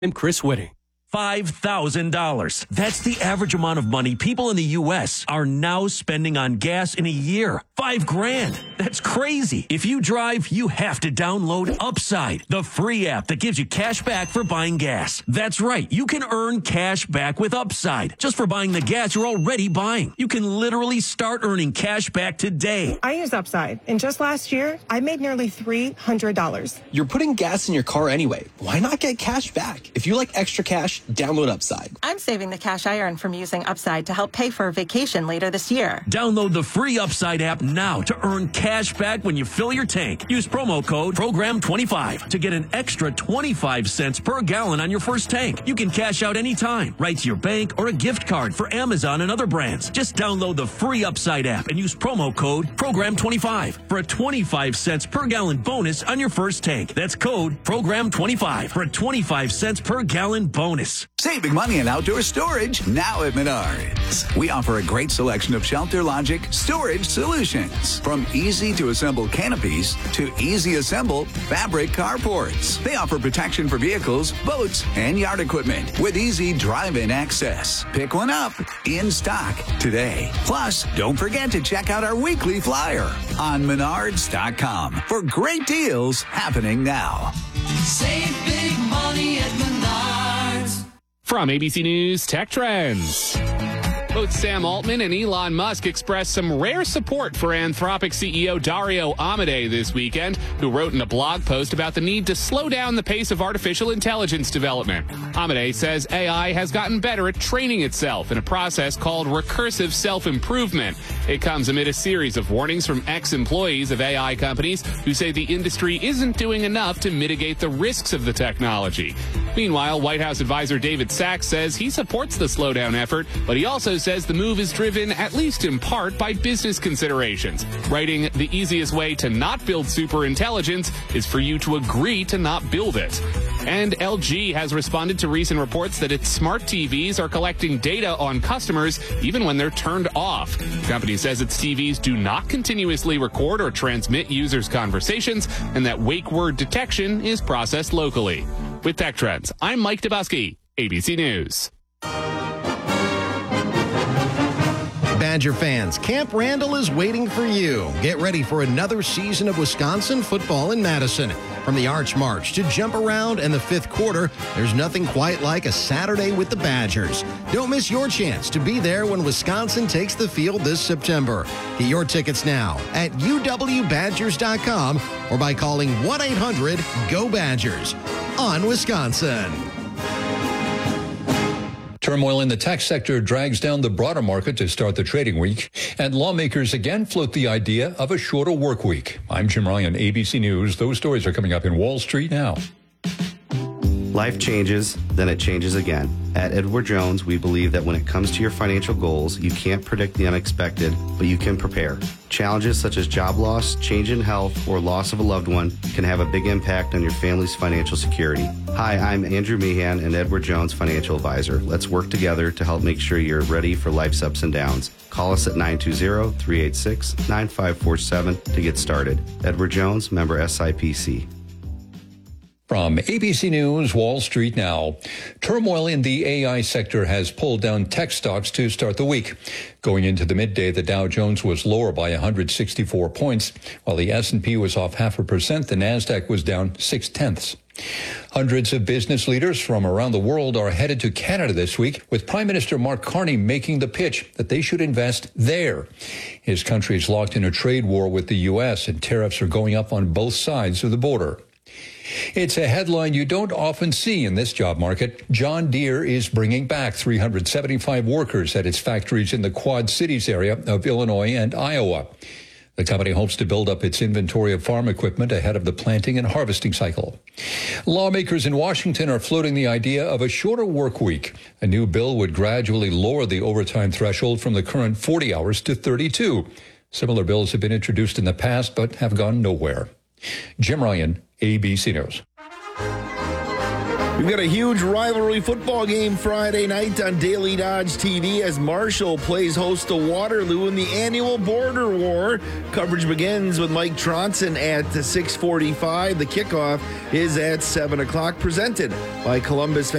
I'm Chris Whitting. $5,000. That's the average amount of money people in the U.S. are now spending on gas in a year. $5,000. That's crazy. If you drive, you have to download Upside, the free app that gives you cash back for buying gas. That's right. You can earn cash back with Upside just for buying the gas you're already buying. You can literally start earning cash back today. I use Upside, and just last year, I made nearly $300. You're putting gas in your car anyway. Why not get cash back? If you like extra cash, download Upside. I'm saving the cash I earn from using Upside to help pay for a vacation later this year. Download the free Upside app now to earn cash back when you fill your tank. Use promo code PROGRAM25 to get an extra 25 cents per gallon on your first tank. You can cash out anytime, right to your bank or a gift card for Amazon and other brands. Just download the free Upside app and use promo code PROGRAM25 for a 25 cents per gallon bonus on your first tank. That's code PROGRAM25 for a 25 cents per gallon bonus. Saving money in outdoor storage now at Menards. We offer a great selection of Shelter Logic storage solutions. From easy to assemble canopies to easy assemble fabric carports. They offer protection for vehicles, boats, and yard equipment with easy drive-in access. Pick one up in stock today. Plus, don't forget to check out our weekly flyer on Menards.com for great deals happening now. Save big money at Menards. From ABC News Tech Trends. Both Sam Altman and Elon Musk expressed some rare support for Anthropic CEO Dario Amodei this weekend, who wrote in a blog post about the need to slow down the pace of artificial intelligence development. Amodei says AI has gotten better at training itself in a process called recursive self-improvement. It comes amid a series of warnings from ex-employees of AI companies who say the industry isn't doing enough to mitigate the risks of the technology. Meanwhile, White House advisor David Sachs says he supports the slowdown effort, but he also says the move is driven, at least in part, by business considerations, writing, "The easiest way to not build superintelligence is for you to agree to not build it." And LG has responded to recent reports that its smart TVs are collecting data on customers even when they're turned off. The company says its TVs do not continuously record or transmit users' conversations, and that wake word detection is processed locally. With Tech Trends, I'm Mike Dabowski, ABC News. Badger fans, Camp Randall is waiting for you. Get ready for another season of Wisconsin football in Madison. From the Arch March to Jump Around and the fifth quarter, there's nothing quite like a Saturday with the Badgers. Don't miss your chance to be there when Wisconsin takes the field this September. Get your tickets now at uwbadgers.com or by calling 1-800-GO-BADGERS on Wisconsin. Turmoil in the tech sector drags down the broader market to start the trading week, and lawmakers again float the idea of a shorter work week. I'm Jim Ryan, ABC News. Those stories are coming up in Wall Street now. Life changes, then it changes again. At Edward Jones, we believe that when it comes to your financial goals, you can't predict the unexpected, but you can prepare. Challenges such as job loss, change in health, or loss of a loved one can have a big impact on your family's financial security. Hi, I'm Andrew Meehan, an Edward Jones financial advisor. Let's work together to help make sure you're ready for life's ups and downs. Call us at 920-386-9547 to get started. Edward Jones, member SIPC. From ABC News, Wall Street now. Turmoil in the AI sector has pulled down tech stocks to start the week. Going into the midday, the Dow Jones was lower by 164 points, while the S&P was off 0.5%. The Nasdaq was down 0.6. Hundreds of business leaders from around the world are headed to Canada this week, with Prime Minister Mark Carney making the pitch that they should invest there. His country is locked in a trade war with the U.S., and tariffs are going up on both sides of the border. It's a headline you don't often see in this job market. John Deere is bringing back 375 workers at its factories in the Quad Cities area of Illinois and Iowa. The company hopes to build up its inventory of farm equipment ahead of the planting and harvesting cycle. Lawmakers in Washington are floating the idea of a shorter work week. A new bill would gradually lower the overtime threshold from the current 40 hours to 32. Similar bills have been introduced in the past but have gone nowhere. Jim Ryan, ABC News. We've got a huge rivalry football game Friday night on Daily Dodge TV as Marshall plays host to Waterloo in the annual Border War. Coverage begins with Mike Tronson at 6:45. The kickoff is at 7 o'clock, presented by Columbus